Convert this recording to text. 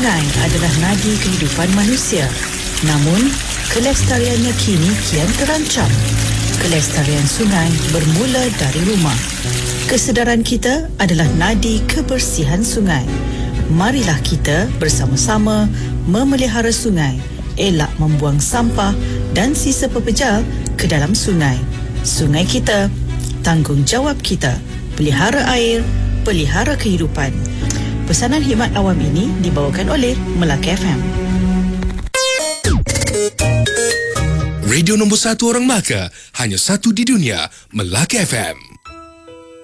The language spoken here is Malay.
Sungai adalah nadi kehidupan manusia. Namun, kelestariannya kini kian terancam. Kelestarian sungai bermula dari rumah. Kesedaran kita adalah nadi kebersihan sungai. Marilah kita bersama-sama memelihara sungai, elak membuang sampah dan sisa pepejal ke dalam sungai. Sungai kita, tanggungjawab kita. Pelihara air, pelihara kehidupan. Pesanan khidmat awam ini dibawakan oleh Melaka FM. Radio nombor 1 orang Melaka, hanya satu di dunia, Melaka FM.